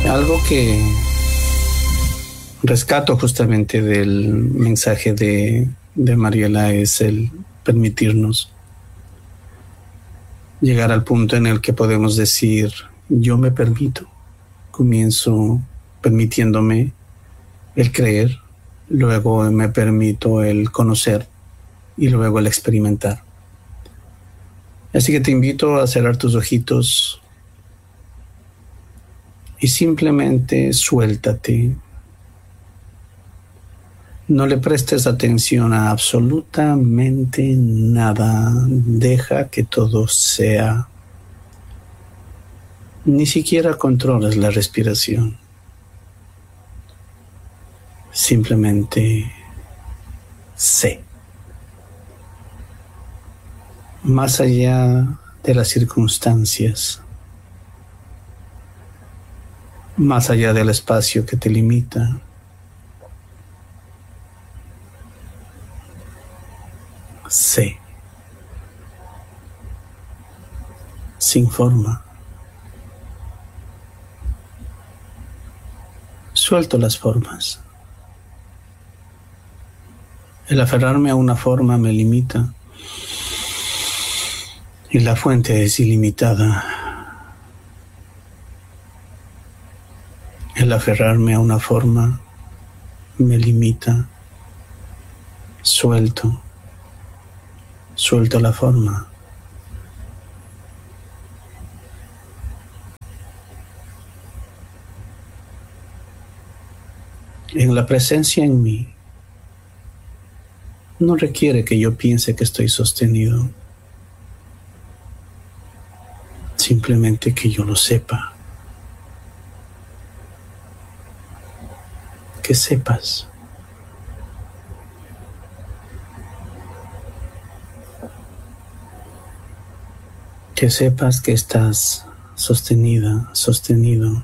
Algo que rescato justamente del mensaje de Mariela es el permitirnos llegar al punto en el que podemos decir, yo me permito, comienzo permitiéndome el creer, luego me permito el conocer y luego el experimentar. Así que te invito a cerrar tus ojitos y simplemente suéltate. No le prestes atención a absolutamente nada. Deja que todo sea. Ni siquiera controles la respiración. Simplemente sé. Más allá de las circunstancias, más allá del espacio que te limita, sé, sin forma. Suelto las formas. El aferrarme a una forma me limita y la fuente es ilimitada. El aferrarme a una forma me limita. Suelto la forma. En la presencia en mí no requiere que yo piense que estoy sostenido, simplemente que yo lo sepa, que sepas. Que sepas que estás sostenida, sostenido,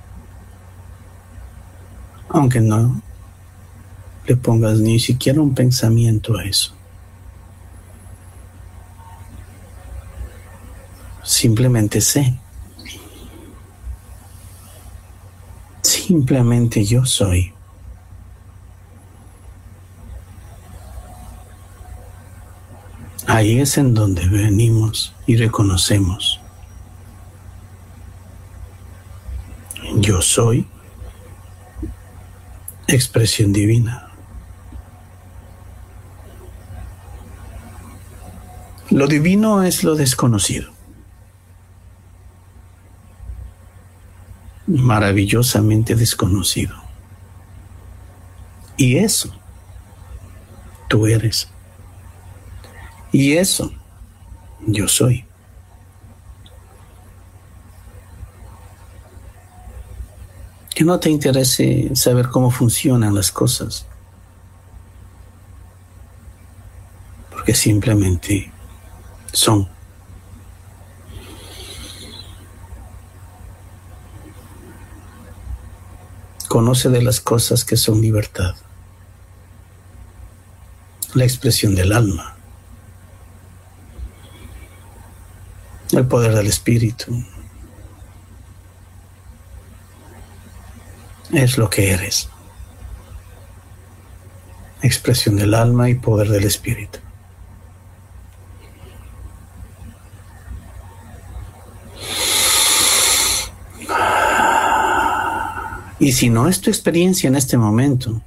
aunque no le pongas ni siquiera un pensamiento a eso. Simplemente sé. Simplemente yo soy. Ahí es en donde venimos y reconocemos. Yo soy expresión divina. Lo divino es lo desconocido. Maravillosamente desconocido. Y eso, tú eres. Y eso, yo soy. Que no te interese saber cómo funcionan las cosas, porque simplemente son. Conoce de las cosas que son libertad, la expresión del alma, el poder del espíritu. Es lo que eres. Expresión del alma y poder del espíritu. Y si no es tu experiencia en este momento,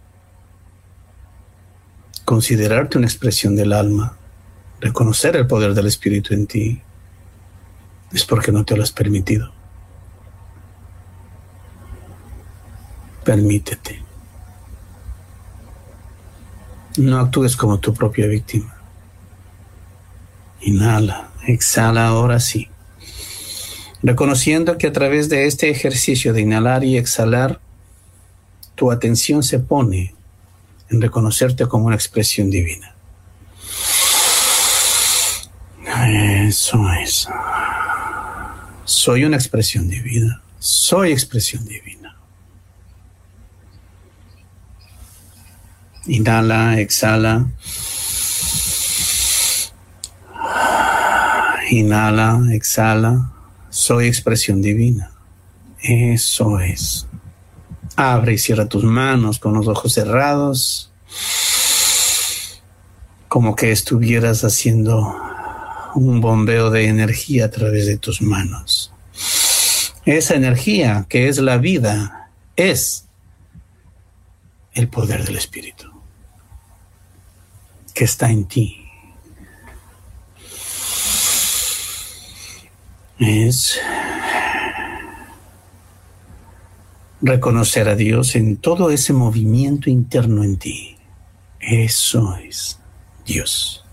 considerarte una expresión del alma, reconocer el poder del espíritu en ti, es porque no te lo has permitido. Permítete. No actúes como tu propia víctima. Inhala, exhala, ahora sí. Reconociendo que a través de este ejercicio de inhalar y exhalar, tu atención se pone en reconocerte como una expresión divina. Eso es. Soy una expresión divina. Soy expresión divina. Inhala, exhala. Inhala, exhala. Soy expresión divina. Eso es. Abre y cierra tus manos con los ojos cerrados, como que estuvieras haciendo un bombeo de energía a través de tus manos. Esa energía que es la vida es el poder del Espíritu que está en ti. Es reconocer a Dios en todo ese movimiento interno en ti. Eso es Dios.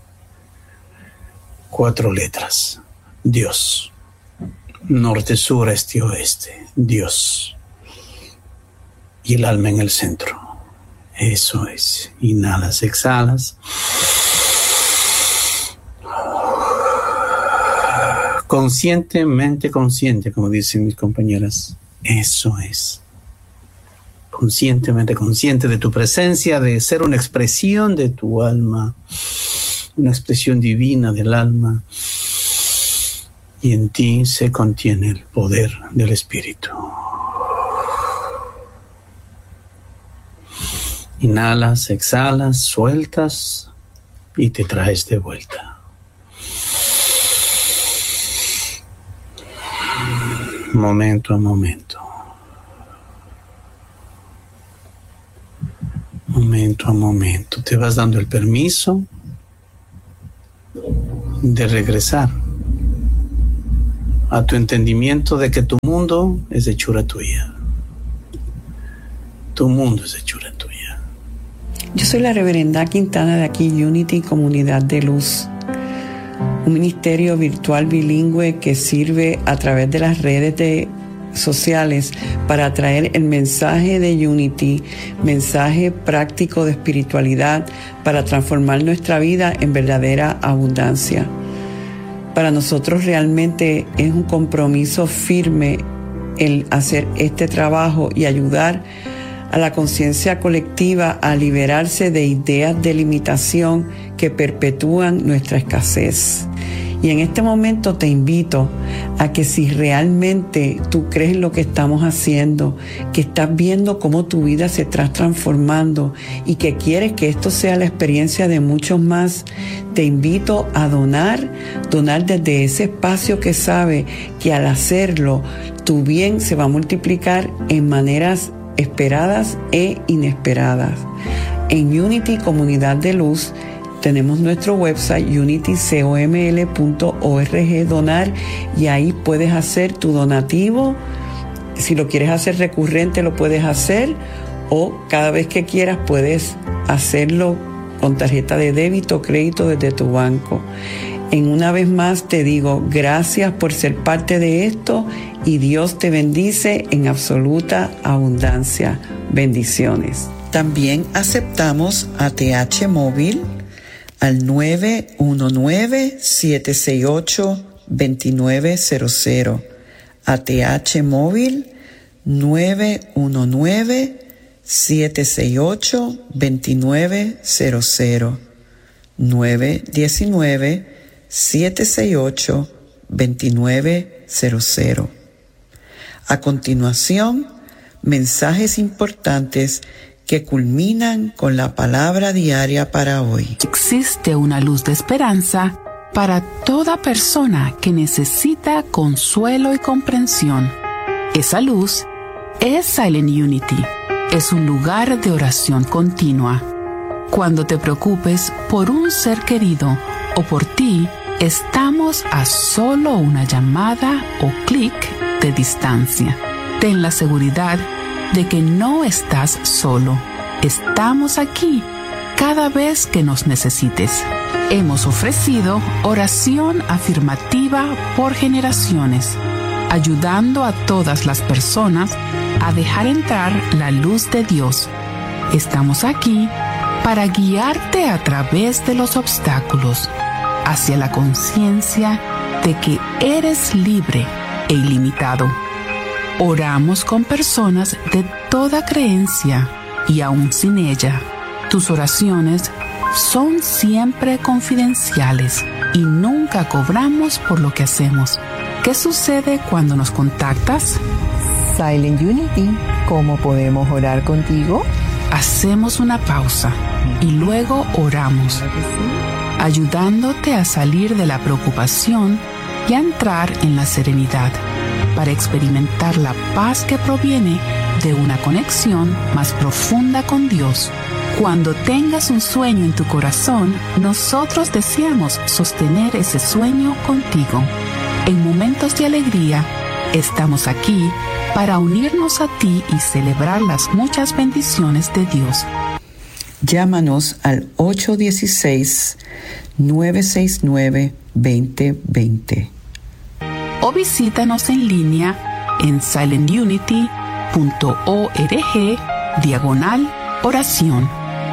4 letras. Dios. Norte, sur, este, oeste. Dios. Y el alma en el centro. Eso es. Inhalas, exhalas. Conscientemente consciente, como dicen mis compañeras. Eso es. Conscientemente consciente de tu presencia, de ser una expresión de tu alma, una expresión divina del alma. Y en ti se contiene el poder del Espíritu. Inhalas, exhalas, sueltas y te traes de vuelta. Momento a momento. Momento a momento. Te vas dando el permiso de regresar a tu entendimiento de que tu mundo es hechura tuya. Tu mundo es hechura tuya. Yo soy la reverenda Quintana de aquí, Unity Comunidad de Luz, un ministerio virtual bilingüe que sirve a través de las redes sociales para traer el mensaje de Unity, mensaje práctico de espiritualidad para transformar nuestra vida en verdadera abundancia. Para nosotros realmente es un compromiso firme el hacer este trabajo y ayudar a la conciencia colectiva a liberarse de ideas de limitación que perpetúan nuestra escasez. Y en este momento te invito a que si realmente tú crees lo que estamos haciendo, que estás viendo cómo tu vida se está transformando y que quieres que esto sea la experiencia de muchos más, te invito a donar desde ese espacio que sabe que al hacerlo, tu bien se va a multiplicar en maneras esperadas e inesperadas. En Unity Comunidad de Luz tenemos nuestro website unitycoml.org donar y ahí puedes hacer tu donativo. Si lo quieres hacer recurrente lo puedes hacer o cada vez que quieras puedes hacerlo con tarjeta de débito o crédito desde tu banco. En una vez más te digo gracias por ser parte de esto y Dios te bendice en absoluta abundancia. Bendiciones. También aceptamos ATH móvil al 919-768-2900. ATH móvil 919-768-2900. 919-768-2900. A continuación, mensajes importantes que culminan con la palabra diaria para hoy. Existe una luz de esperanza para toda persona que necesita consuelo y comprensión. Esa luz es Silent Unity. Es un lugar de oración continua. Cuando te preocupes por un ser querido o por ti, estamos a solo una llamada o clic de distancia. Ten la seguridad de que no estás solo. Estamos aquí cada vez que nos necesites. Hemos ofrecido oración afirmativa por generaciones, ayudando a todas las personas a dejar entrar la luz de Dios. Estamos aquí para guiarte a través de los obstáculos hacia la conciencia de que eres libre e ilimitado. Oramos con personas de toda creencia y aún sin ella, tus oraciones son siempre confidenciales y nunca cobramos por lo que hacemos. ¿Qué sucede cuando nos contactas? Silent Unity, ¿cómo podemos orar contigo? Hacemos una pausa y luego oramos, ayudándote a salir de la preocupación y a entrar en la serenidad para experimentar la paz que proviene de una conexión más profunda con Dios. Cuando tengas un sueño en tu corazón, nosotros deseamos sostener ese sueño contigo. En momentos de alegría, estamos aquí para unirnos a ti y celebrar las muchas bendiciones de Dios. Llámanos al 816-969-2020. O visítanos en línea en silentunity.org/oración.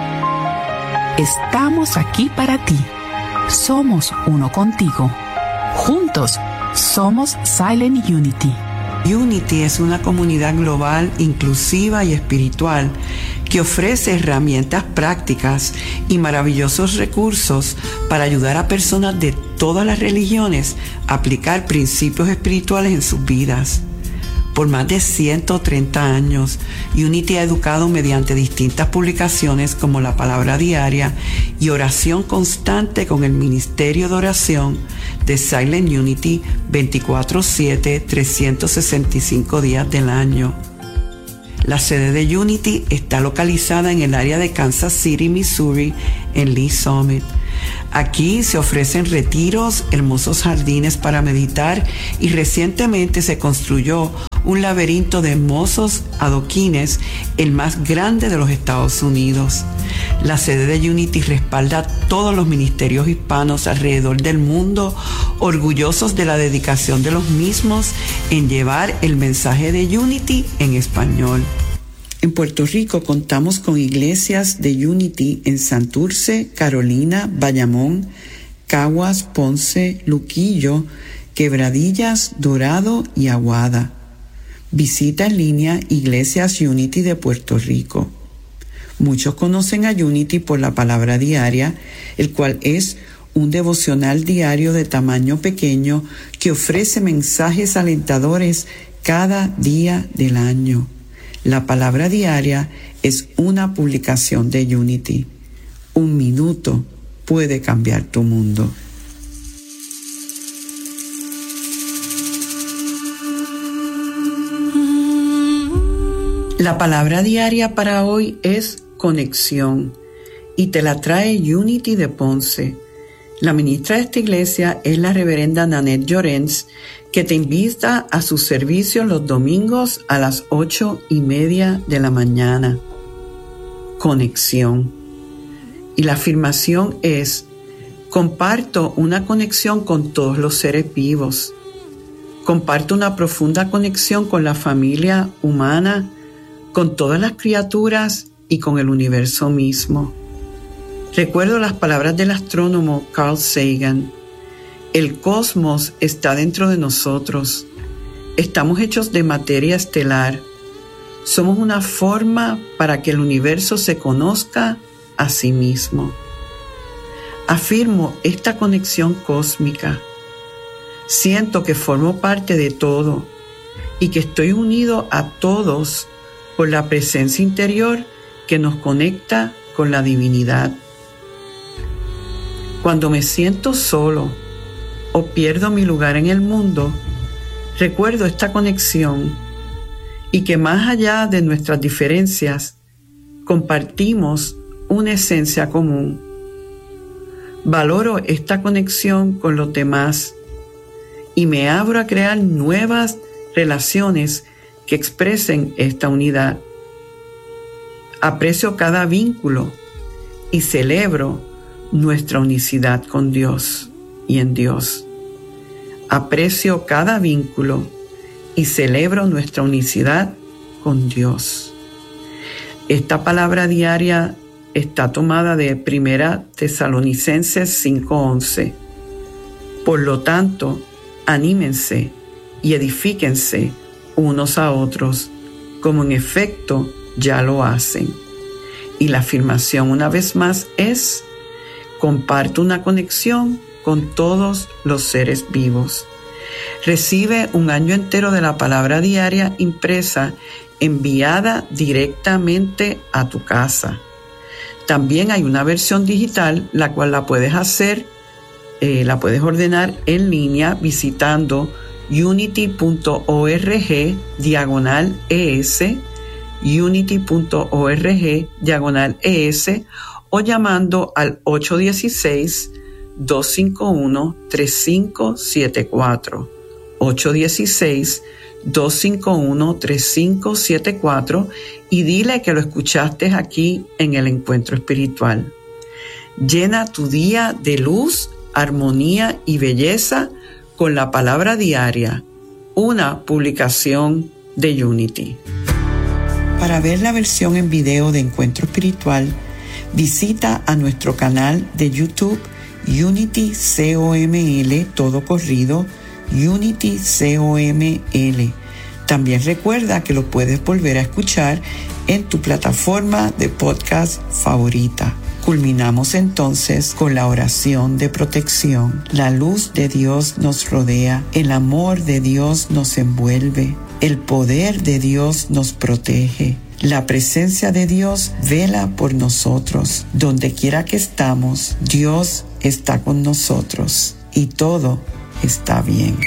Estamos aquí para ti. Somos uno contigo. Juntos somos Silent Unity. Unity es una comunidad global, inclusiva y espiritual que ofrece herramientas prácticas y maravillosos recursos para ayudar a personas de todas las religiones a aplicar principios espirituales en sus vidas. Por más de 130 años, Unity ha educado mediante distintas publicaciones como la palabra diaria y oración constante con el Ministerio de Oración de Silent Unity 24/7, 365 días del año. La sede de Unity está localizada en el área de Kansas City, Missouri, en Lee Summit. Aquí se ofrecen retiros, hermosos jardines para meditar y recientemente se construyó un laberinto de hermosos adoquines, el más grande de los Estados Unidos. La sede de Unity respalda a todos los ministerios hispanos alrededor del mundo, orgullosos de la dedicación de los mismos en llevar el mensaje de Unity en español. En Puerto Rico contamos con iglesias de Unity en Santurce, Carolina, Bayamón, Caguas, Ponce, Luquillo, Quebradillas, Dorado y Aguada. Visita en línea Iglesias Unity de Puerto Rico. Muchos conocen a Unity por la palabra diaria, el cual es un devocional diario de tamaño pequeño que ofrece mensajes alentadores cada día del año. La palabra diaria es una publicación de Unity. 1 minuto puede cambiar tu mundo. La palabra diaria para hoy es conexión y te la trae Unity de Ponce. La ministra de esta iglesia es la reverenda Nanette Llorens, que te invita a sus servicios los domingos a las 8:30 de la mañana. Conexión. Y la afirmación es: comparto una conexión con todos los seres vivos. Comparto una profunda conexión con la familia humana, con todas las criaturas y con el universo mismo. Recuerdo las palabras del astrónomo Carl Sagan: el cosmos está dentro de nosotros. Estamos hechos de materia estelar. Somos una forma para que el universo se conozca a sí mismo. Afirmo esta conexión cósmica. Siento que formo parte de todo y que estoy unido a todos por la presencia interior que nos conecta con la divinidad. Cuando me siento solo o pierdo mi lugar en el mundo, recuerdo esta conexión y que más allá de nuestras diferencias, compartimos una esencia común. Valoro esta conexión con los demás y me abro a crear nuevas relaciones que expresen esta unidad. Aprecio cada vínculo y celebro nuestra unicidad con Dios y en Dios. Aprecio cada vínculo y celebro nuestra unicidad con Dios. Esta palabra diaria está tomada de 1 Tesalonicenses 5:11. Por lo tanto, anímense y edifíquense unos a otros, como en efecto ya lo hacen. Y la afirmación una vez más es: comparto una conexión con todos los seres vivos. Recibe un año entero de la palabra diaria impresa enviada directamente a tu casa. También hay una versión digital, la cual la puedes ordenar en línea visitando unity.org/ES, unity.org/ES, o llamando al 816-251-3574. 816-251-3574 y dile que lo escuchaste aquí en el Encuentro Espiritual. Llena tu día de luz, armonía y belleza con la palabra diaria, una publicación de Unity. Para ver la versión en video de Encuentro Espiritual, visita a nuestro canal de YouTube Unity COML, todo corrido, Unity COML. También recuerda que lo puedes volver a escuchar en tu plataforma de podcast favorita. Culminamos entonces con la oración de protección. La luz de Dios nos rodea, el amor de Dios nos envuelve, el poder de Dios nos protege. La presencia de Dios vela por nosotros. Donde quiera que estamos, Dios está con nosotros y todo está bien.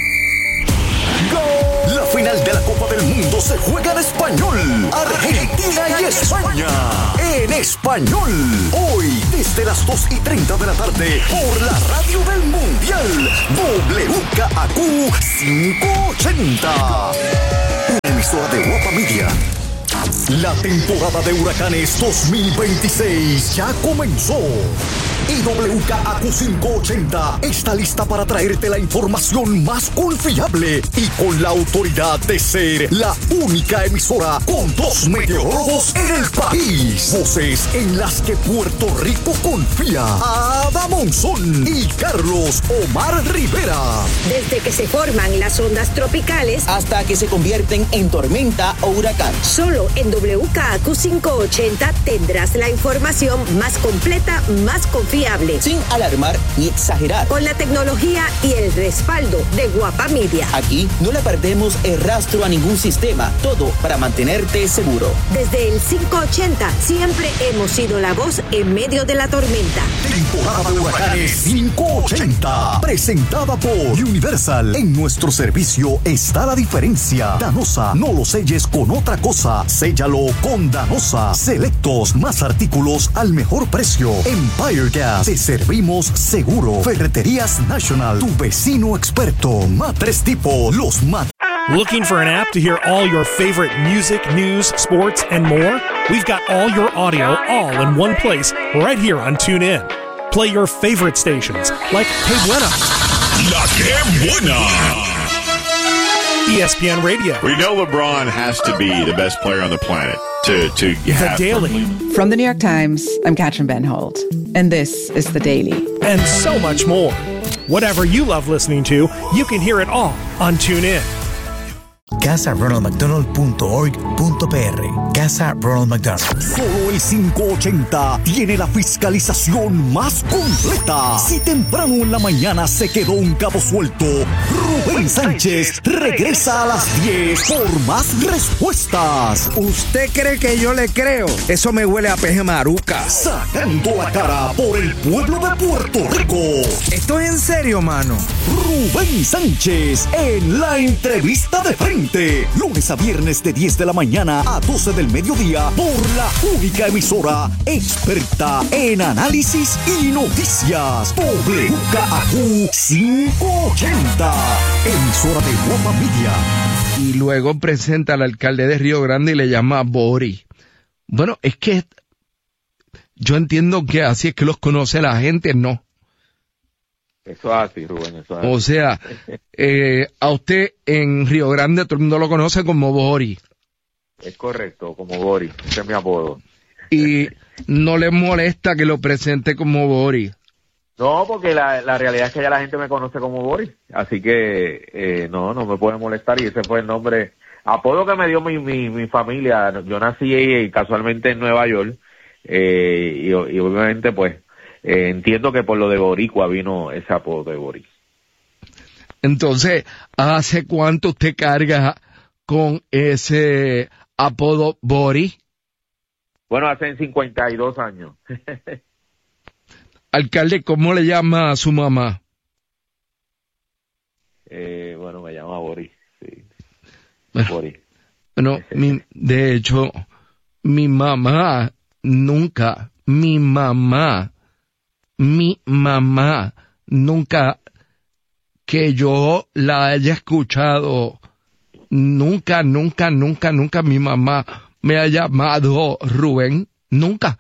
La final de la Copa del Mundo se juega en español. Argentina y España. En español. Hoy, desde las 2:30 de la tarde, por la radio del Mundial. WKAQ 580. Una emisora de Guapa Media. La temporada de huracanes 2026 ya comenzó. Y WKAQ 580 está lista para traerte la información más confiable y con la autoridad de ser la única emisora con 2 meteorólogos en el país. Voces en las que Puerto Rico confía. Ada Monzón y Carlos Omar Rivera. Desde que se forman las ondas tropicales hasta que se convierten en tormenta o huracán. Solo en WKAQ 580 tendrás la información más completa, más confiable. Sin alarmar ni exagerar. Con la tecnología y el respaldo de Guapa Media. Aquí no le perdemos el rastro a ningún sistema. Todo para mantenerte seguro. Desde el 580 siempre hemos sido la voz en medio de la tormenta. Temporada de huracanes 580. Presentada por Universal. En nuestro servicio está la diferencia. Danosa, no lo selles con otra cosa. Séllalo con Danosa. Selectos, más artículos al mejor precio. Empire Gas. Te servimos seguro. Ferreterías National. Tu vecino experto. Matres Tipo. Los Looking for an app to hear all your favorite music, news, sports, and more? We've got all your audio all in one place right here on TuneIn. Play your favorite stations like Que Buena. La Que Buena. ESPN Radio. We know LeBron has to be the best player on the planet to The have. Daily. From the New York Times, I'm Katrin Benhold, and this is The Daily. And so much more. Whatever you love listening to, you can hear it all on TuneIn. CasaRonaldMcDonald.org.pr. Casa Ronald McDonald. Solo el 580 tiene la fiscalización más completa. Si temprano en la mañana se quedó un cabo suelto, Rubén Sánchez regresa a las 10 por más respuestas. ¿Usted cree que yo le creo? Eso me huele a peje maruca. Sacando la cara por el pueblo de Puerto Rico. ¿Esto es en serio, mano? Rubén Sánchez en la entrevista de frente. Lunes a viernes de 10 de la mañana a 12 del mediodía por la única emisora experta en análisis y noticias. WKAQ 580. Emisora de Guapa Media. Y luego presenta al alcalde de Río Grande y le llama Bori. Bueno, es que yo entiendo que así es que los conoce la gente, ¿no? Eso es así, Rubén, eso es así. O sea, a usted en Río Grande todo el mundo lo conoce como Bori. Es correcto, como Bori, ese es mi apodo. Y no le molesta que lo presente como Bori. No, porque la realidad es que ya la gente me conoce como Bori, así que no me puede molestar y ese fue el nombre, apodo que me dio mi familia. Yo nací casualmente en Nueva York y obviamente pues entiendo que por lo de boricua vino ese apodo de Bori. Entonces, ¿hace cuánto usted carga con ese apodo Bori? Bueno, hace 52 años. Alcalde, ¿cómo le llama a su mamá? Bueno, me llama Bori. Sí. Bueno, Bori. Bueno, de hecho, mi mamá nunca que yo la haya escuchado, nunca mi mamá me ha llamado Rubén, nunca.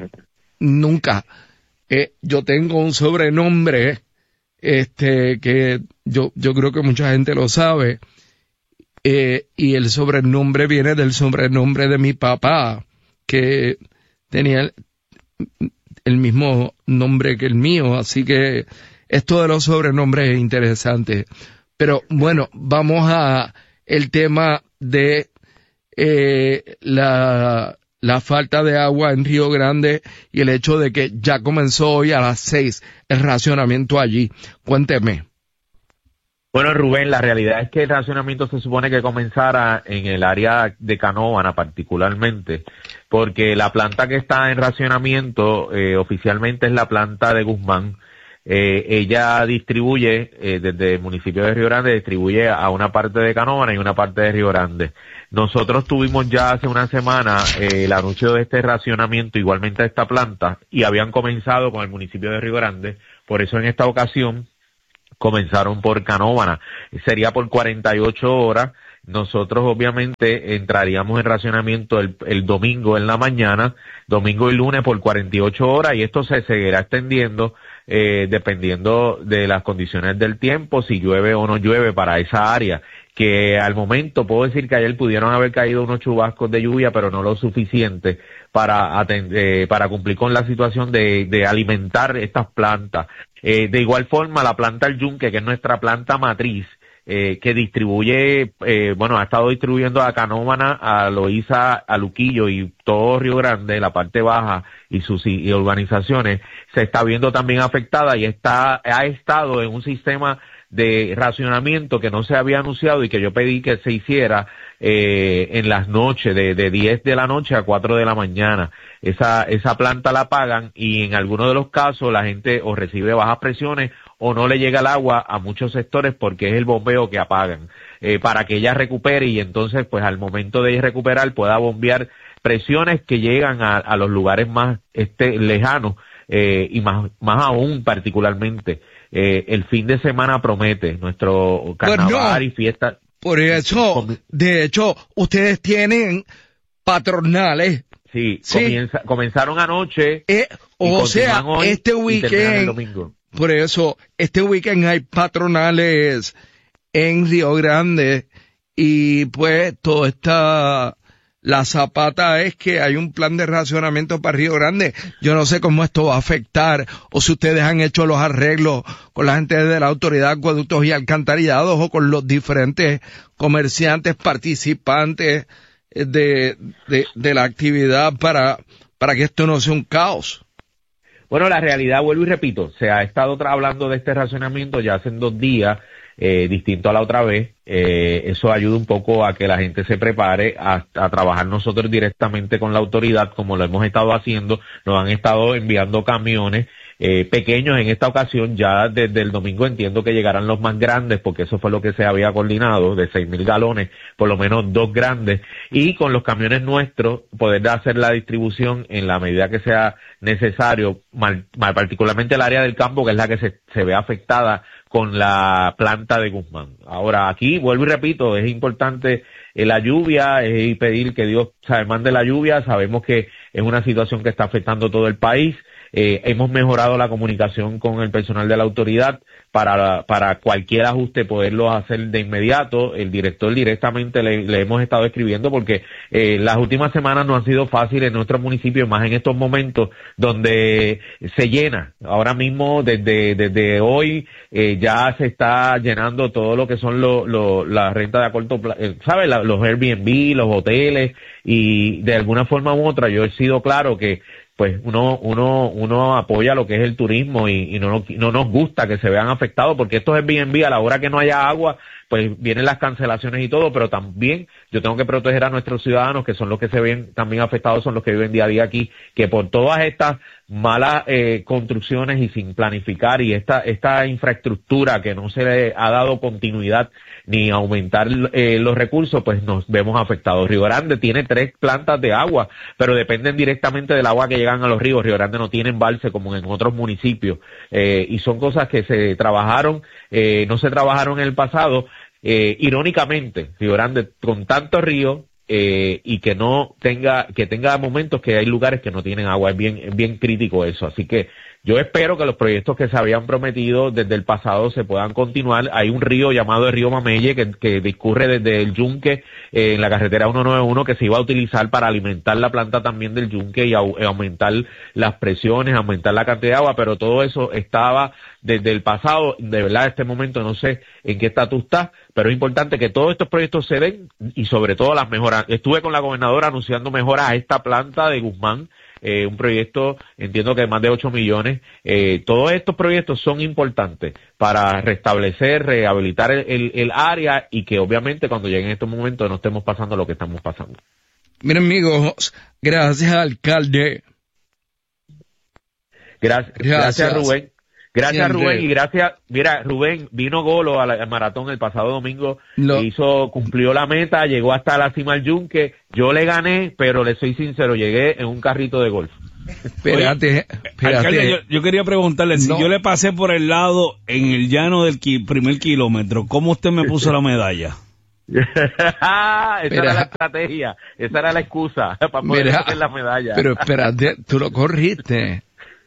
Yo tengo un sobrenombre, que yo creo que mucha gente lo sabe, y el sobrenombre viene del sobrenombre de mi papá, que tenía el mismo nombre que el mío, así que esto de los sobrenombres es interesante. Pero bueno, vamos a el tema de la falta de agua en Río Grande y el hecho de que ya comenzó hoy a las 6 el racionamiento allí. Cuénteme. Bueno, Rubén, la realidad es que el racionamiento se supone que comenzara en el área de Canóvana particularmente, porque la planta que está en racionamiento oficialmente es la planta de Guzmán. Ella distribuye, desde el municipio de Río Grande, distribuye a una parte de Canóvana y una parte de Río Grande. Nosotros tuvimos ya hace una semana el anuncio de este racionamiento igualmente a esta planta y habían comenzado con el municipio de Río Grande, por eso en esta ocasión comenzaron por Canóvana. Sería por 48 horas. Nosotros obviamente entraríamos en racionamiento el domingo en la mañana, domingo y lunes por 48 horas, y esto se seguirá extendiendo dependiendo de las condiciones del tiempo, si llueve o no llueve para esa área, que al momento puedo decir que ayer pudieron haber caído unos chubascos de lluvia, pero no lo suficiente para cumplir con la situación de alimentar estas plantas. De igual forma, la planta El Yunque, que es nuestra planta matriz, que distribuye, ha estado distribuyendo a Canóvana, a Loíza, a Luquillo y todo Río Grande, la parte baja y sus urbanizaciones, se está viendo también afectada y ha estado en un sistema de racionamiento que no se había anunciado y que yo pedí que se hiciera en las noches, de 10 de la noche a 4 de la mañana. Esa planta la pagan y en algunos de los casos la gente o recibe bajas presiones o no le llega el agua a muchos sectores porque es el bombeo que apagan, para que ella recupere y entonces pues al momento de recuperar pueda bombear presiones que llegan a los lugares más lejanos y más aún particularmente. El fin de semana promete nuestro carnaval y fiesta. Por eso, de hecho, ustedes tienen patronales. Sí. Comenzaron anoche. O sea, hoy, este weekend, por eso, este weekend hay patronales en Río Grande y pues todo está... La zapata es que hay un plan de racionamiento para Río Grande. Yo no sé cómo esto va a afectar o si ustedes han hecho los arreglos con la gente de la Autoridad de Acueductos y Alcantarillados o con los diferentes comerciantes participantes de la actividad para que esto no sea un caos. Bueno, la realidad, vuelvo y repito, se ha estado hablando de este racionamiento ya hace 2 días, distinto a la otra vez. Eso ayuda un poco a que la gente se prepare a trabajar nosotros directamente con la autoridad, como lo hemos estado haciendo. Nos han estado enviando camiones pequeños en esta ocasión. Ya desde el domingo entiendo que llegarán los más grandes, porque eso fue lo que se había coordinado, de 6,000 galones, por lo menos 2 grandes, y con los camiones nuestros poder hacer la distribución en la medida que sea necesario, particularmente el área del campo, que es la que se ve afectada con la planta de Guzmán. Ahora, aquí, vuelvo y repito, es importante la lluvia y pedir que Dios mande la lluvia. Sabemos que es una situación que está afectando todo el país. Hemos mejorado la comunicación con el personal de la autoridad para cualquier ajuste poderlo hacer de inmediato. El director directamente le hemos estado escribiendo porque las últimas semanas no han sido fáciles en nuestro municipio, más en estos momentos donde se llena. Ahora mismo, desde hoy, ya se está llenando todo lo que son la renta de a corto plazo, ¿sabes? Los Airbnb, los hoteles, y de alguna forma u otra yo he sido claro que pues uno apoya lo que es el turismo y no nos gusta que se vean afectados, porque estos Airbnb, a la hora que no haya agua, pues vienen las cancelaciones y todo, pero también yo tengo que proteger a nuestros ciudadanos, que son los que se ven también afectados, son los que viven día a día aquí, que por todas estas malas construcciones y sin planificar, y esta infraestructura que no se le ha dado continuidad ni aumentar los recursos, pues nos vemos afectados. Río Grande tiene 3 plantas de agua, pero dependen directamente del agua que llegan a los ríos. Río Grande no tiene embalse como en otros municipios, y son cosas que se trabajaron, no se trabajaron en el pasado. Irónicamente, Río Grande con tantos ríos, y que tenga momentos que hay lugares que no tienen agua, es bien crítico eso. Así que yo espero que los proyectos que se habían prometido desde el pasado se puedan continuar. Hay un río llamado el río Mamelle que discurre desde el Yunque, en la carretera 191, que se iba a utilizar para alimentar la planta también del Yunque y aumentar las presiones, aumentar la cantidad de agua, pero todo eso estaba desde el pasado. De verdad, en este momento no sé en qué estatus está, pero es importante que todos estos proyectos se den, y sobre todo las mejoras. Estuve con la gobernadora anunciando mejoras a esta planta de Guzmán, un proyecto, entiendo que de más de 8 millones. Todos estos proyectos son importantes para restablecer, rehabilitar el área, y que obviamente cuando lleguen estos momentos no estemos pasando lo que estamos pasando. Miren, amigos, gracias, alcalde. Gracias, Rubén. Gracias, Rubén, y gracias. Mira, Rubén, vino Golo al maratón el pasado domingo, cumplió la meta, llegó hasta la cima del Yunque. Yo le gané, pero le soy sincero, llegué en un carrito de golf. Espérate. Alcalde, yo quería preguntarle, si yo le pasé por el lado en el llano del primer kilómetro, ¿cómo usted me puso la medalla? Esa era la estrategia, esa era la excusa para poder hacer la medalla. Pero espérate, tú lo corriste.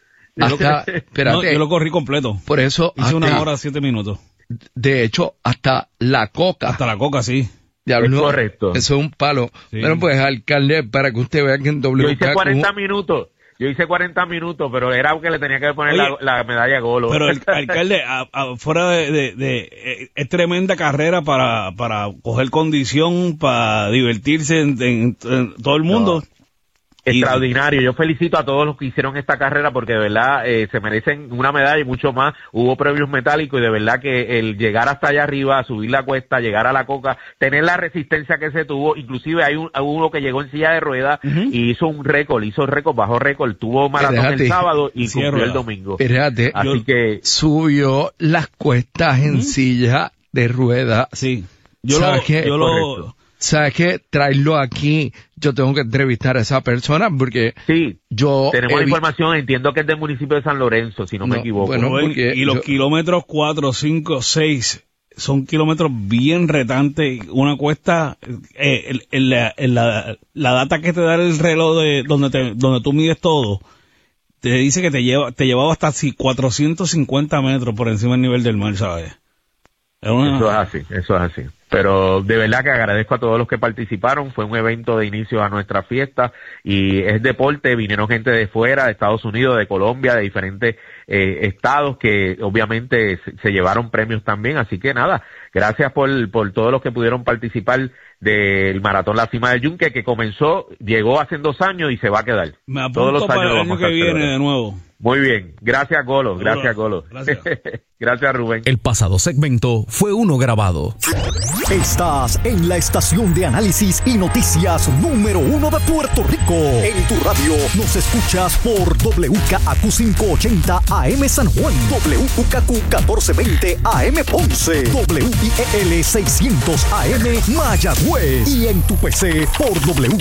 Yo lo corrí completo. Por eso hice 1 hora 7 minutos. De hecho, hasta la coca, sí. Es correcto. Eso es un palo. Sí. Bueno, pues, alcalde, para que usted vea que en WKQ... Yo hice 40 minutos, pero era que le tenía que poner la medalla de Golo. Pero, alcalde, fuera de es tremenda carrera para coger condición, para divertirse en todo el mundo. Extraordinario. Yo felicito a todos los que hicieron esta carrera, porque de verdad se merecen una medalla y mucho más. Hubo premios metálicos, y de verdad que el llegar hasta allá arriba, subir la cuesta, llegar a la coca, tener la resistencia que se tuvo, inclusive hay uno que llegó en silla de ruedas y hizo récord, bajó récord, tuvo maratón el sábado y cumplió el domingo. Así que subió las cuestas en silla de ruedas. Sí. ¿Sabes qué? Traerlo aquí. Yo tengo que entrevistar a esa persona, porque tenemos la información, entiendo que es del municipio de San Lorenzo, si no me equivoco. Bueno, y los kilómetros 4, 5, 6 son kilómetros bien retantes. Una cuesta, la data que te da el reloj de donde tú mides todo, te dice que te llevaba hasta 450 metros por encima del nivel del mar, ¿sabes? Eso es así. Pero de verdad que agradezco a todos los que participaron. Fue un evento de inicio a nuestra fiesta, y es deporte. Vinieron gente de fuera, de Estados Unidos, de Colombia, de diferentes estados, que obviamente se llevaron premios también. Así que nada, gracias por todos los que pudieron participar del Maratón La Cima del Yunque, que llegó hace 2 años y se va a quedar. Me apunto todos los para años el año que viene de nuevo. Muy bien, gracias Golo, gracias Golo. Gracias Rubén. El pasado segmento fue uno grabado. Estás en la estación de análisis y noticias número 1 de Puerto Rico. En tu radio nos escuchas por WKAQ 580 AM San Juan, WKAQ 1420 AM Ponce, WIEL 600 AM Mayagüez, y en tu PC por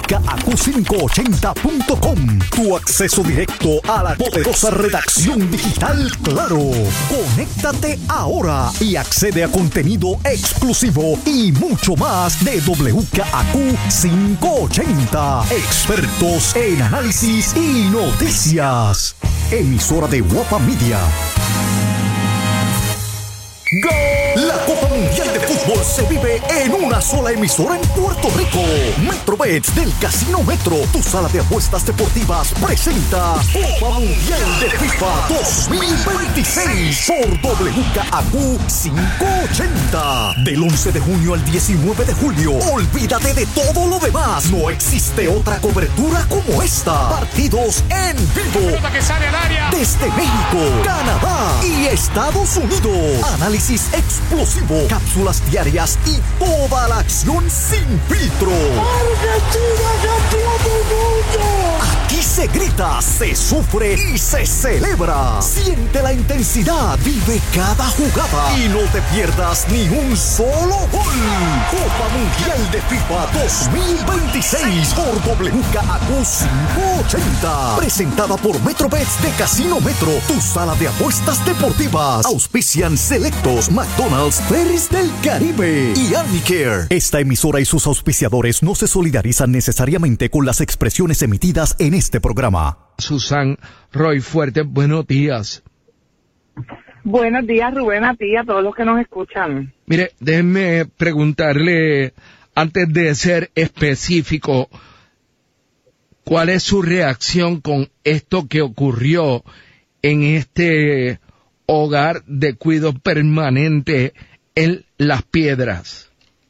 WKAQ580.com. Tu acceso directo a la poderosa redacción digital Claro. Conéctate ahora y accede a contenido exclusivo y mucho más de WKAQ 580. Expertos en análisis y noticias. Emisora de Guapa Media. ¡Gol! La Copa Mundial de Fútbol fútbol se vive en una sola emisora en Puerto Rico. Metrobets del Casino Metro, tu sala de apuestas deportivas, presenta Copa Mundial de FIFA 2026 por WKAQ 580. Del 11 de junio al 19 de julio. Olvídate de todo lo demás. No existe otra cobertura como esta. Partidos en vivo. Desde México, Canadá y Estados Unidos. Análisis explosivo, cápsulas diarias y toda la acción sin filtro. ¡Argentina, campeón del mundo! Aquí se grita, se sufre y se celebra. Siente la intensidad, vive cada jugada y no te pierdas ni un solo gol. Copa Mundial de FIFA 2026 por WKAQ 580. Presentada por Metrobets de Casino Metro, tu sala de apuestas deportivas. Auspician Selectos, McDonald's, Ferries del Caribe y Arnicare. Esta emisora y sus auspiciadores no se solidarizan necesariamente con las expresiones emitidas en este programa. Susan Roy Fuerte, buenos días. Buenos días, Rubén, a ti y a todos los que nos escuchan. Mire, déjenme preguntarle, antes de ser específico, ¿cuál es su reacción con esto que ocurrió en este hogar de cuidado permanente en Las Piedras?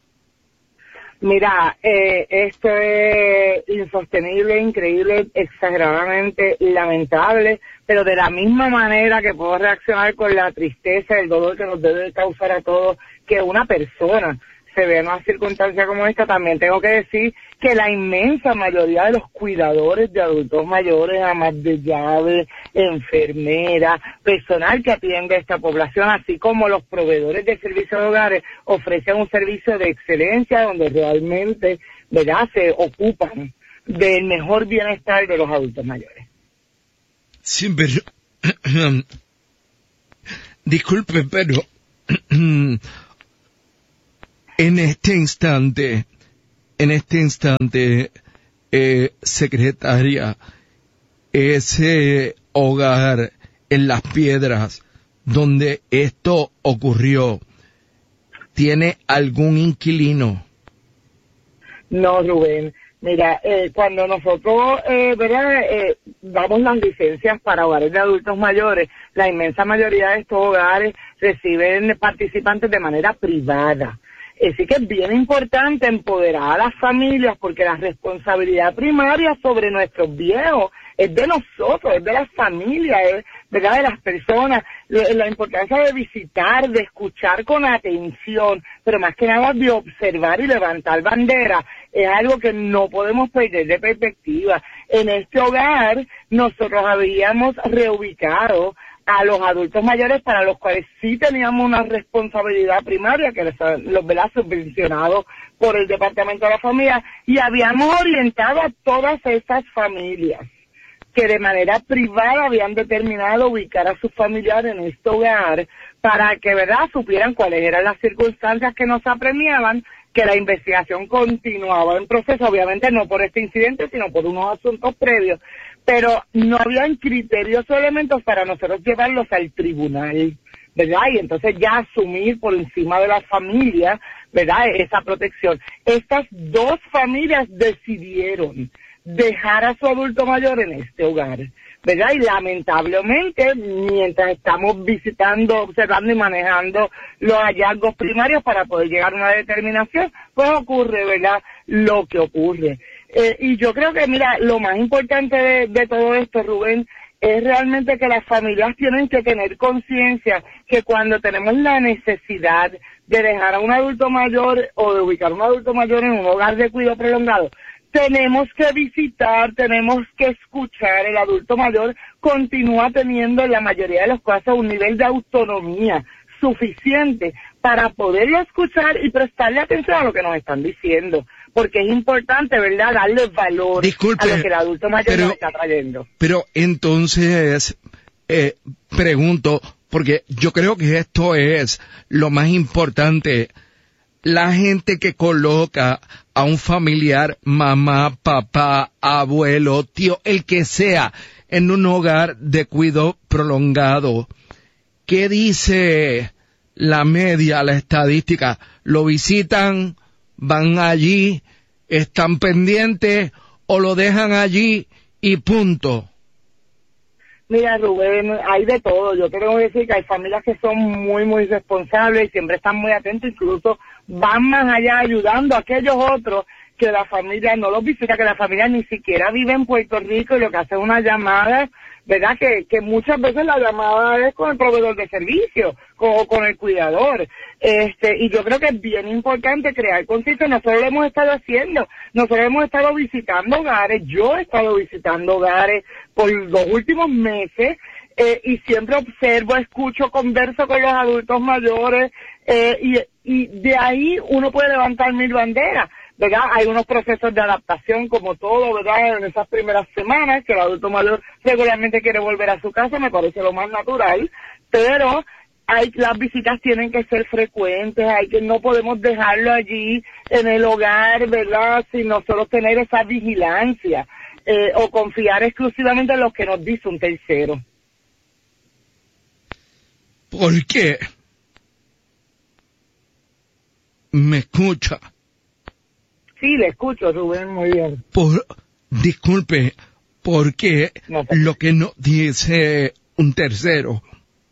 Mira, esto es insostenible, increíble, exageradamente lamentable, pero de la misma manera que puedo reaccionar con la tristeza, el dolor que nos debe causar a todos que una persona se ve en una circunstancia como esta, también tengo que decir que la inmensa mayoría de los cuidadores de adultos mayores, amas de llave, enfermeras, personal que atiende a esta población, así como los proveedores de servicios de hogares, ofrecen un servicio de excelencia donde realmente, ¿verdad?, se ocupan del mejor bienestar de los adultos mayores. Sí, pero disculpe, pero en este instante, secretaria, ese hogar en Las Piedras donde esto ocurrió, ¿tiene algún inquilino? No, Rubén. Mira, cuando nosotros, damos las licencias para hogares de adultos mayores, la inmensa mayoría de estos hogares reciben participantes de manera privada. Así que es bien importante empoderar a las familias porque la responsabilidad primaria sobre nuestros viejos es de nosotros, es de las familias, es, ¿verdad?, de las personas. La importancia de visitar, de escuchar con atención, pero más que nada de observar y levantar bandera, es algo que no podemos perder de perspectiva. En este hogar nosotros habíamos reubicado a los adultos mayores para los cuales sí teníamos una responsabilidad primaria, que los ¿verdad?, subvencionados por el Departamento de la Familia, y habíamos orientado a todas esas familias que de manera privada habían determinado ubicar a sus familiares en este hogar para que, ¿verdad?, supieran cuáles eran las circunstancias que nos apremiaban, que la investigación continuaba en proceso, obviamente no por este incidente, sino por unos asuntos previos, pero no habían criterios o elementos para nosotros llevarlos al tribunal, ¿verdad? Y entonces ya asumir por encima de la familia, ¿verdad?, esa protección. Estas dos familias decidieron dejar a su adulto mayor en este hogar, ¿verdad? Y lamentablemente, mientras estamos visitando, observando y manejando los hallazgos primarios para poder llegar a una determinación, pues ocurre, ¿verdad?, lo que ocurre. Y yo creo que, mira, lo más importante de todo esto, Rubén, es realmente que las familias tienen que tener conciencia que cuando tenemos la necesidad de dejar a un adulto mayor o de ubicar a un adulto mayor en un hogar de cuidado prolongado, tenemos que visitar, tenemos que escuchar. El adulto mayor continúa teniendo en la mayoría de los casos un nivel de autonomía suficiente para poderlo escuchar y prestarle atención a lo que nos están diciendo, porque es importante, ¿verdad?, darle valor a lo que el adulto mayor nos está trayendo. Pero entonces, pregunto, porque yo creo que esto es lo más importante, la gente que coloca a un familiar, mamá, papá, abuelo, tío, el que sea, en un hogar de cuidado prolongado, ¿qué dice la media, la estadística? lo visitan, van allí, están pendientes o lo dejan allí y punto? Mira, Rubén, hay de todo. Yo quiero decir que hay familias que son muy, muy responsables y siempre están muy atentos, incluso van más allá ayudando a aquellos otros que la familia no los visita, que la familia ni siquiera vive en Puerto Rico y lo que hace es una llamada, ¿verdad? Que muchas veces la llamada es con el proveedor de servicio o con el cuidador. Y yo creo que es bien importante crear conciencia. Nosotros lo hemos estado haciendo. Nosotros hemos estado visitando hogares. Yo he estado visitando hogares por los últimos meses y siempre observo, escucho, converso con los adultos mayores y de ahí uno puede levantar 1000 banderas. ¿Verdad? Hay unos procesos de adaptación como todo, ¿verdad? En esas primeras semanas que el adulto mayor regularmente quiere volver a su casa, me parece lo más natural, pero las visitas tienen que ser frecuentes, no podemos dejarlo allí en el hogar, ¿verdad? Sin nosotros tener esa vigilancia o confiar exclusivamente en lo que nos dice un tercero. ¿Por qué? ¿Me escucha? Sí, le escucho, Rubén, muy bien. Disculpe, ¿por qué lo que nos dice un tercero?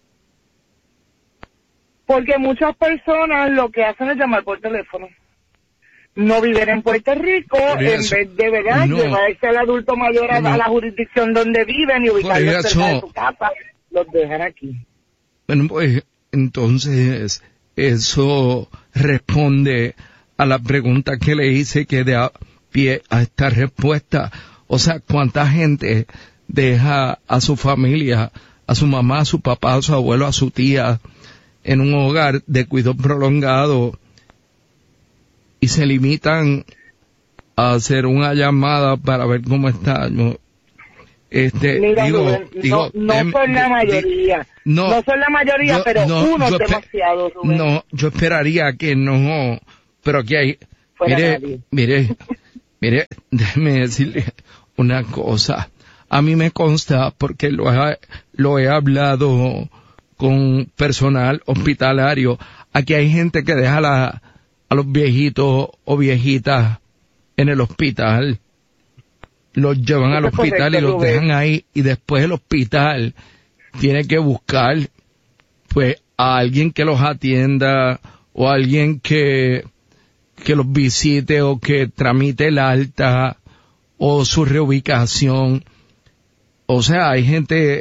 Porque muchas personas lo que hacen es llamar por teléfono. No viven en Puerto Rico, en vez de, ¿verdad?, llevarse al adulto mayor a la jurisdicción donde viven y ubicarlos cerca de su casa, los dejan aquí. Bueno, pues, entonces, eso responde a la pregunta que le hice, que da pie a esta respuesta. O sea, ¿cuánta gente deja a su familia, a su mamá, a su papá, a su abuelo, a su tía, en un hogar de cuidado prolongado y se limitan a hacer una llamada para ver cómo está? Mira, Rubén, no son la mayoría. No son la mayoría, pero uno es demasiado, Rubén. No, yo esperaría que no. Pero aquí hay, mire, déjeme decirle una cosa. A mí me consta, porque lo he hablado con personal hospitalario, aquí hay gente que deja a los viejitos o viejitas en el hospital. Los llevan al hospital y los dejan ahí, y después el hospital tiene que buscar, pues, a alguien que los atienda o a alguien que los visite o que tramite el alta o su reubicación. O sea, hay gente,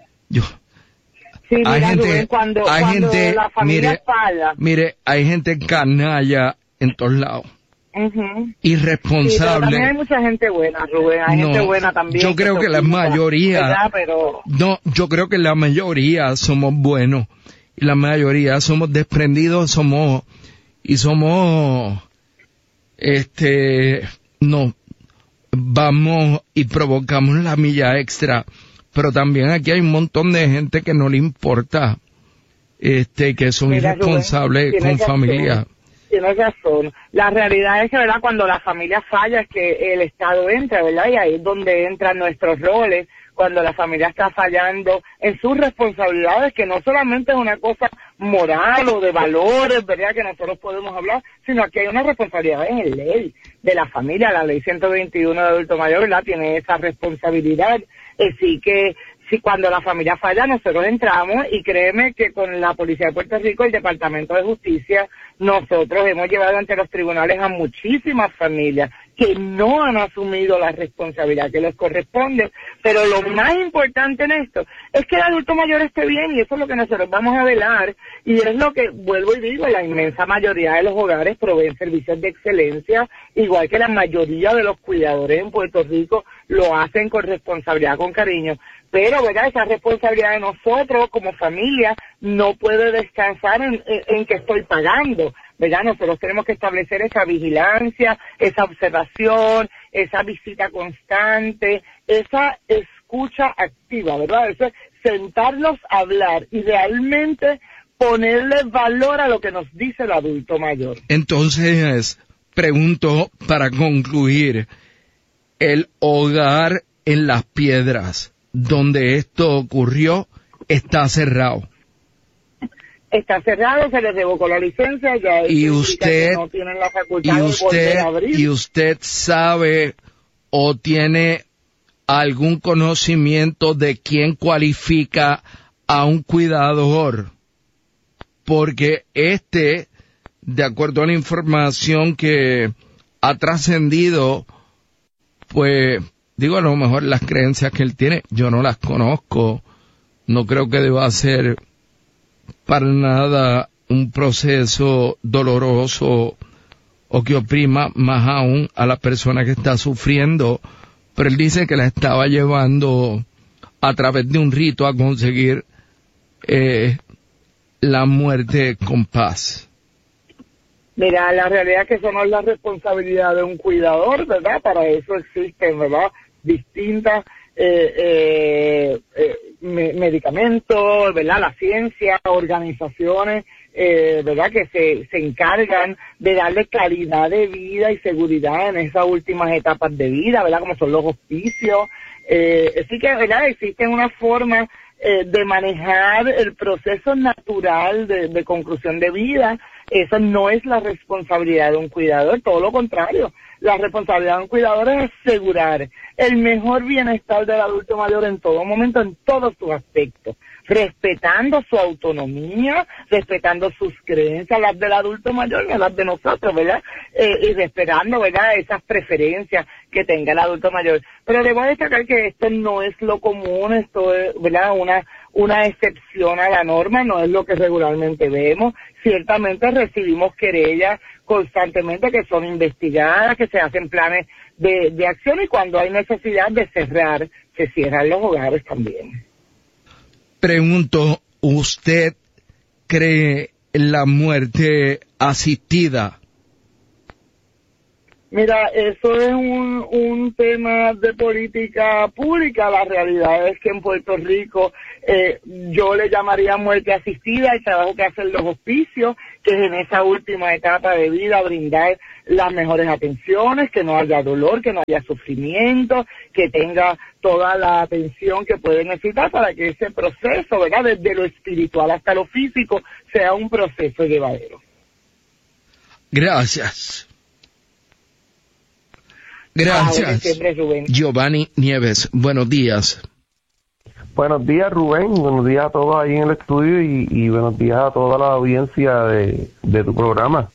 hay gente, cuando la familia falla. Mire, hay gente canalla en todos lados. Irresponsable. Sí, pero también hay mucha gente buena, Rubén, hay gente buena también. Yo creo que la mayoría, yo creo que la mayoría somos buenos y la mayoría somos desprendidos, somos vamos y provocamos la milla extra, pero también aquí hay un montón de gente que no le importa, que son irresponsables, Rubén, con familia. Tienes razón. La realidad es que, ¿verdad?, cuando la familia falla es que el Estado entra, ¿verdad? Y ahí es donde entran nuestros roles, cuando la familia está fallando en sus responsabilidades, que no solamente es una cosa moral o de valores, ¿verdad?, que nosotros podemos hablar, sino que hay una responsabilidad en ley de la familia. La ley 121 de adulto mayor, ¿verdad?, tiene esa responsabilidad. Así que si cuando la familia falla, nosotros entramos, y créeme que con la Policía de Puerto Rico, el Departamento de Justicia, nosotros hemos llevado ante los tribunales a muchísimas familias que no han asumido la responsabilidad que les corresponde. Pero lo más importante en esto es que el adulto mayor esté bien, y eso es lo que nosotros vamos a velar, y es lo que, vuelvo y digo, la inmensa mayoría de los hogares proveen servicios de excelencia, igual que la mayoría de los cuidadores en Puerto Rico lo hacen con responsabilidad, con cariño. Pero, ¿verdad?, esa responsabilidad de nosotros como familia no puede descansar en que estoy pagando, ¿verdad? Nosotros tenemos que establecer esa vigilancia, esa observación, esa visita constante, esa escucha activa, ¿verdad? Eso es sentarlos a hablar y realmente ponerle valor a lo que nos dice el adulto mayor. Entonces, pregunto para concluir, el hogar en Las Piedras, donde esto ocurrió, está cerrado. está cerrado, se les revocó la licencia, ya y usted no tienen la facultad de volver a abrir. Y usted sabe o tiene algún conocimiento de quién cualifica a un cuidador, porque de acuerdo a la información que ha trascendido, pues digo, a lo mejor las creencias que él tiene, yo no las conozco, no creo que deba ser para nada un proceso doloroso o que oprima más aún a la persona que está sufriendo, pero él dice que la estaba llevando a través de un rito a conseguir la muerte con paz. Mira, la realidad es que eso no es la responsabilidad de un cuidador, ¿verdad? Para eso existen, ¿verdad?, distintas medicamentos, ¿verdad?, la ciencia, organizaciones, ¿verdad?, que se encargan de darle calidad de vida y seguridad en esas últimas etapas de vida, ¿verdad?, como son los hospicios. Así que, ¿verdad?, existen una forma de manejar el proceso natural de conclusión de vida. Eso no es la responsabilidad de un cuidador, todo lo contrario. La responsabilidad de un cuidador es asegurar el mejor bienestar del adulto mayor en todo momento, en todos sus aspectos, respetando su autonomía, respetando sus creencias, las del adulto mayor, no las de nosotros, ¿verdad? Y respetando, ¿verdad?, esas preferencias que tenga el adulto mayor. Pero debo destacar que esto no es lo común, esto es, ¿verdad?, una excepción a la norma, no es lo que regularmente vemos. Ciertamente recibimos querellas constantemente que son investigadas, que se hacen planes de acción, y cuando hay necesidad de cerrar, se cierran los hogares también. Pregunto, ¿usted cree en la muerte asistida? Mira, eso es un tema de política pública. La realidad es que en Puerto Rico yo le llamaría muerte asistida el trabajo que hacen los hospicios, que es en esa última etapa de vida brindar las mejores atenciones, que no haya dolor, que no haya sufrimiento, que tenga toda la atención que puede necesitar para que ese proceso, ¿verdad?, desde lo espiritual hasta lo físico, sea un proceso llevadero. Gracias. Gracias. Giovanni Nieves, buenos días. Buenos días, Rubén. Buenos días a todos ahí en el estudio y buenos días a toda la audiencia de tu programa.